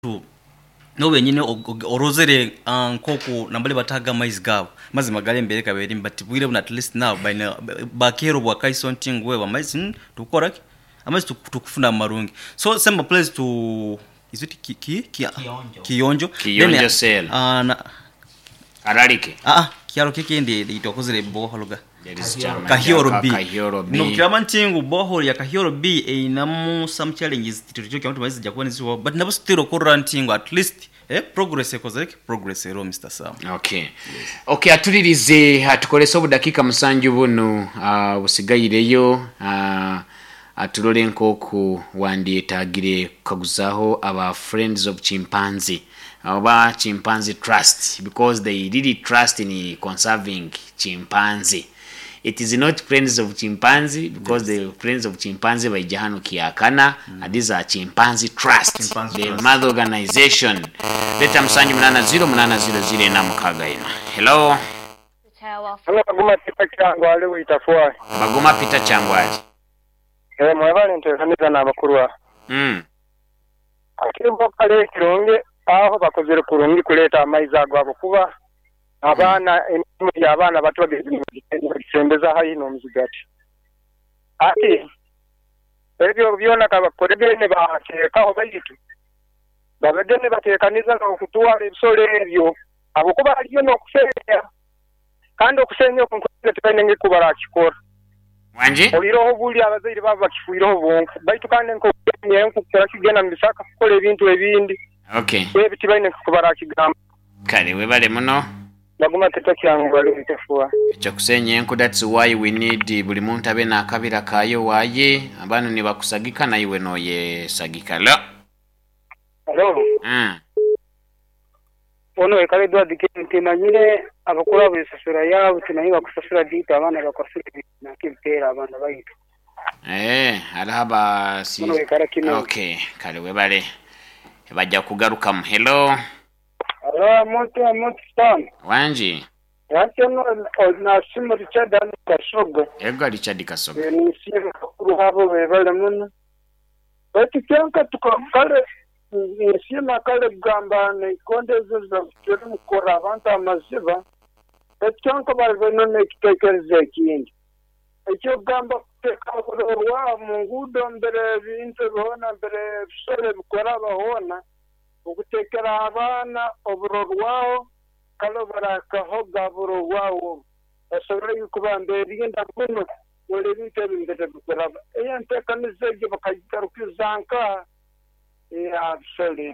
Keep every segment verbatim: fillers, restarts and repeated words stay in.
tu nobe nyine orozere nkoko nambale bataga maize gabo maze magale mbere kabiri but bwire at least now by bakero bwa kaison ting we maize tukora amaze tukufuna marungi so same place to is it ki ki kionjo kionjo kionjo sel ah ararike ah kiaro kikende itokozere bohologa Kahiyoro B Kahiyoro B no kiramantingu bohol ya Kahiyoro B inamu some challenges titucho kya mtu maize jakubani ziwa but nabo stiro korantingu at least eh progress ekozeke progress ero Mister Sam. Okay. Yes. Okay, atulirize atukolesa obudakika musanju buno uh, busigayireyo uh, atulole nkoku wandietagire kaguzaho aba friends of chimpanzee aba chimpanzee trust because they really trust in conserving chimpanzee. It is not friends of chimpanzee because yes. The friends of chimpanzee by Jahanu Kiakana mm. and these are chimpanzee trust chimpanzee the trust. Mother organization leta msanju mnana zero mnana zero zero na mukaga ino. Hello hello baguma pita cyangwa ale itafua baguma pita cyangwa eh mwebale ntekaniza nabakurwa mm akimbo kale kironge aho bakozere kurungi kuleta amaiza agwabo kuba abana emimu y'abana bato bagitsembeza hayino muzigati ati ebyo byona kabakorebene bakeka bayitu babedene batekaniza no kutuwa ebisole ebyo abo kuba aliyo no kusenya kandi okusenya kunkwete tepene kubara kikora wanje obiroho buli abazaire baba kifuiroho bonka baitu kandi nko nyenku kera kigena mbisaka kukole ebintu ebindi okay ebiti baine kubara kigamba kale webale muno baguma teta kyangu bali bitafua cha kusenye enko that's why we need buli muntu abe na kabira kayo waye abana ni bakusagika na iwe noye sagika la hello mm ono ekale dwa dikenti manyire abakura bisasura yabo tunayiba kusasura dita abana bakosura na kimpera abana bayitu eh alaba si okay kale webale bajja kugaruka mu hello hello moto moto stan wanji yacho no na simu Richard Kasogo ego Richard Kasogo ni simu kuru habo webale muno bati kyanka tukakale nisima kale gamba ne kondezo za kero mukora abantu amaziba ekyonko balveno ne kitekereze kindi ekyo gamba tekakora mu ngudo mbere bintu bona mbere bisore bikora bahona ukutekera abana oburorwao kalo barakaho gaburorwao asore yukubambe rinda kuno wole bite bindete bikora eyantekanize gye bakayarukizanka yeah absolutely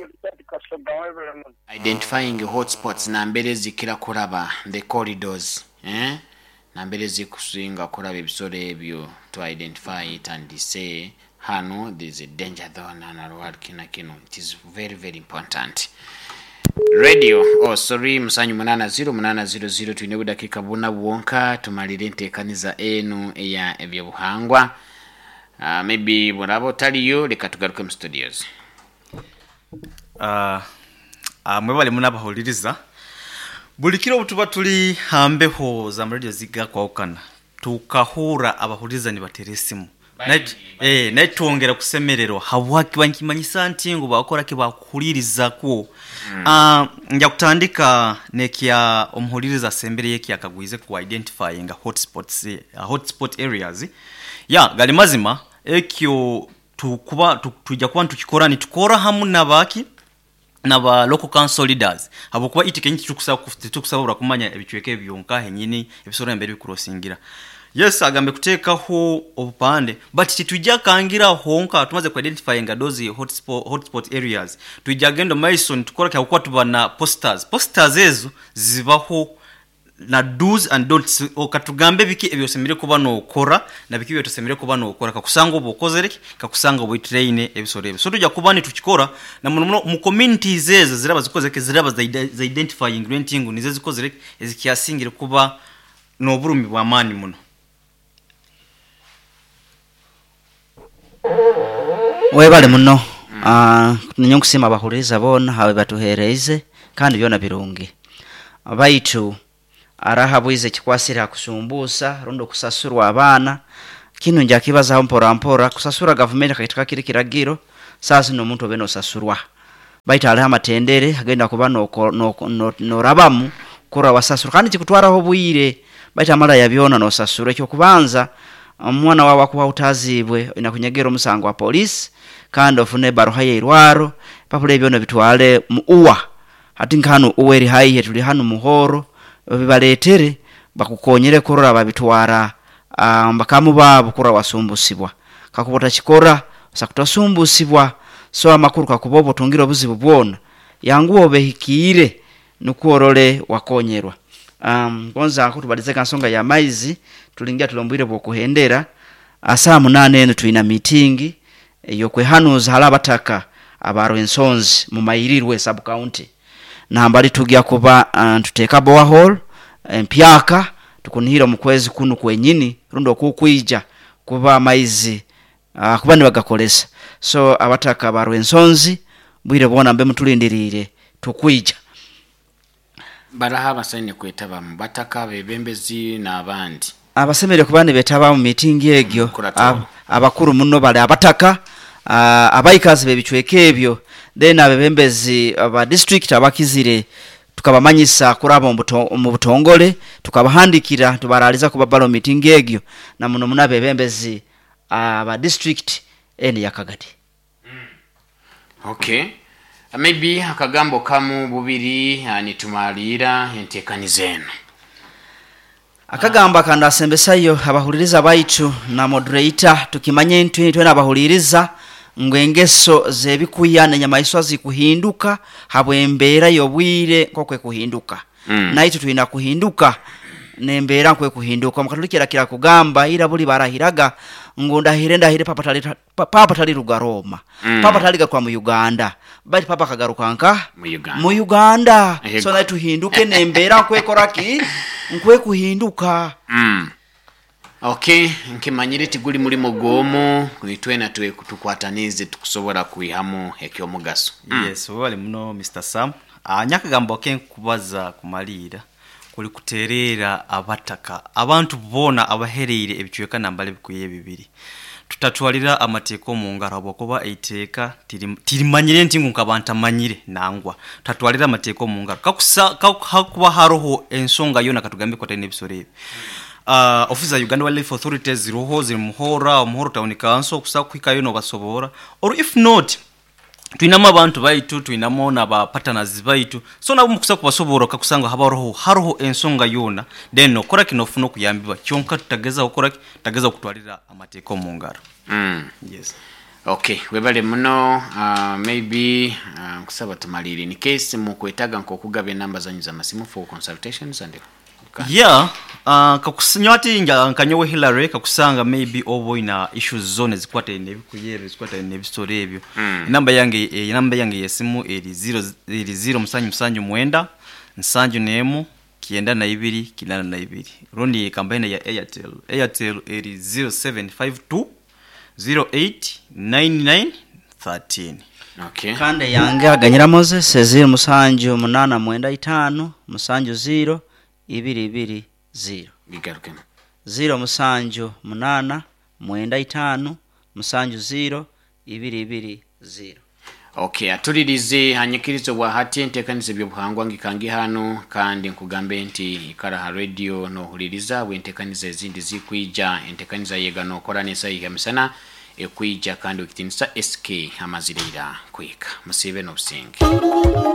identifying hotspots na mbere zikira kuraba the corridors eh na mbere zikusinga kuraba ebisore ebyo to identify it and say hano there is a danger zone and alwar kina kino it is very very important radio oh sorry msanyu munana zero munana zero zero tuine dakika buna buonka tumalire ntekaniza enu eya ebyo buhangwa uh, maybe murabo taliyo leka tugaruke mu studios ah uh, uh, mwebale munabahuliriza bulikiro butuba tuli hambeho za radio ziga kwa okana tukahura abahuliriza ni bateresimu net eh netongera kusemerero habwaki bankimanyisa ntingo bakora ke bakuliriza ko ah mm. uh, njya kutandika nekia omhuliriza sembere yeki akagwize ku identifying hotspots uh, hotspot areas ya gali mazima ekyo tukuba tujja kuba tukikora ni tukora hamu nabaki naba local council leaders abo kuba itikenyi tukusaba tukusabura kumanya ebichweke byonka henyini ebisoro mbere bikurosingira yes agambe kuteka ho obupande but titujja kangira honka tumaze ku identifying dozi hotspot hotspot areas tujja gendo Mason tukora kya kwa tubana posters posters ezo zibaho na do's and don'ts okatugambe biki ebyosemire kuba no okora na biki byotosemire kuba no okora kakusanga obokozereki kakusanga obo train ebisoro ebyo so tujja kubani tukikora na muno mu communities ezo ziraba zikozeke ziraba za identifying renting nize zikozereki ezikiasingire kuba no burumi bwa mani muno webale muno ah ninyo kusema bahuriza bona hawe batuhereze kandi byona birungi abaitu arahabwize kikwasira kusumbusa rundo kusasurwa abana kino njya kibaza mpora mpora kusasura government kaitaka kiri kiragiro sasa no muntu beno sasurwa baita ali amatendere agenda kuba norabamu kura wasasura kandi kikutwaraho bwire baita mara yabyona no sasura cyo kubanza umwana wawe kuba utazibwe inakunyegera umusango wa police kandi ofune baruha ye irwaro papule byona bitwale mu uwa hati nkano uweri hayi tuli hano muhoro bibaletere bakukonyere korora babitwara mbakamu babo kura wasumbusibwa kakubota chikora sakutasumbusibwa so amakuru kakubobo tungiro buzibu bwona yangu obehikire nukuorole wakonyerwa um gonza akutubalize kansonga ya maizi tulingia tulombwire bwo kuhendera asa munane eno tuina meeting yo kwehanuza halabataka abaro ensonzi mu mayirirwe sub county na mbali tugia kuba uh, tuteka boa hole mpyaka tukunihira mu kwezi kunu kwenyini rundo kukwija kuba maizi uh, kuba ni bagakolesa so abataka abaro ensonzi bwire bona mbe mutulindirire tukwija baraha abasanye kwetaba mu bataka bebembezi n'abandi abasemere kubane betaba mu meeting egyo ab, abakuru muno bale abataka uh, abayikazi bebichweke ebyo then abebembezi aba district abakizire tukabamanyisa kuraba mu butongole tukabahandikira tubaraliza kuba balo meeting egyo na muno muno abebembezi aba district eni yakagati mm. Okay. Uh, maybe akagambo kamu bubiri uh, nitumalira entekanizeno akagamba kandi asembesayo abahuliriza baitu na moderator tukimanye ntwe twe nabahuliriza ngwengeso zebikuyana nyamaiswa zikuhinduka habwembera yobwire kokwe kuhinduka mm. na itu tuina kuhinduka nembera kwe kuhinduka mukatulikira kira kugamba ira buli barahiraga ngunda hirenda hire papa tali papa tali rugaroma mm. papa tali kwa mu Uganda bali papa kagaruka nka mu Uganda mu Uganda so na tuhinduke nembera kwe koraki nkwe kuhinduka mm. Okay nkimanyire tiguli muri mugomo kwitwena tuwe kutukwatanize tukusobora kuihamo ekyo mugaso mm. Yes wali muno Mister Sam anyakagambo ke kubaza kumalira kuli kuterera abataka abantu bona abaherere ebichweka nambale bikuye bibiri tutatwalira amateko mu ngaro bokuba eiteka tirimanyire ntingu nkabanta manyire nangwa tatwalira amateko mu ngaro kakusa kakuba haroho ensonga yona katugambe kwa tene episode uh officer Uganda Wildlife Authorities roho ziri muhora muhoro town council kusa kwika yono basobora or if not tuinama abantu baitu tuinamo na ba partners baitu so nabo mukusa kubasobora kakusanga habaroho haroho ensonga yona then nokora kinofuno kuyambibwa kyonka tutageza okora tutageza kutwalira amateko mu ngaro mm. Yes. Okay webale muno uh, maybe uh, kusaba tumaliri ni case mukwetaga nkokugabe namba zanyu za masimu for consultations and okay. Yeah uh, kakusinyati nja nkanyowe Hillary kakusanga maybe obo ina issues zone zikwata ine bikuyere zikwata ine bistori ebyo mm. Namba yange e, namba yange yesimu eri zero eri zero musanyu musanyu mwenda nsanju nemu kienda na ibiri kinana na ibiri rundi kampeni ya Airtel Airtel eri zero seven five two zero eight nine nine one three. Okay kande yange aganyira Moses zero musanju munana mwenda itano musanju zero ibiri ibiri zero bigarukena zero musanju munana mwenda itano musanju zero ibiri ibiri zero. Okay atulirize hanyikirizo wa hati entekanize byo buhangwa ngikangi hano kandi nkugambe nti ikara radio no huliriza wentekanize ezindi zikwija entekaniza yega no koranisa yigamsana ekwija kandi ukitinisa S K amazirira kwika musibe no busingi